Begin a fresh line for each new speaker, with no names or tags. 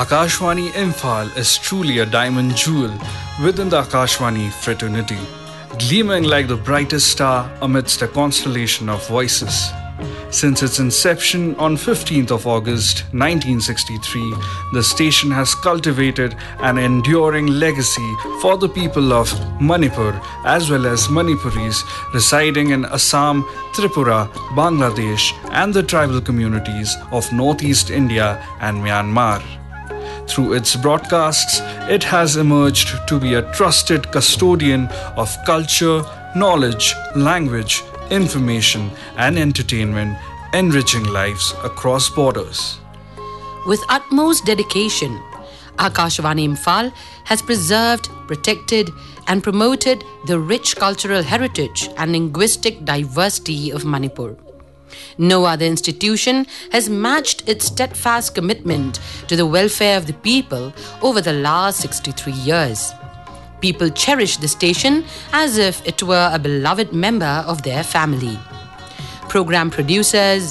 Akashvani Imphal is truly a diamond jewel within the Akashvani fraternity, gleaming like the brightest star amidst a constellation of voices. Since its inception on 15th of August 1963, the station has cultivated an enduring legacy for the people of Manipur as well as Manipuris residing in Assam, Tripura, Bangladesh and the tribal communities of Northeast India and Myanmar. Through its broadcasts, it has emerged to be a trusted custodian of culture, knowledge, language, information, and entertainment, enriching lives across borders.
With utmost dedication, Akashvani Imphal has preserved, protected, and promoted the rich cultural heritage and linguistic diversity of Manipur. No other institution has matched its steadfast commitment to the welfare of the people over the last 63 years. People cherish the station as if it were a beloved member of their family. Program producers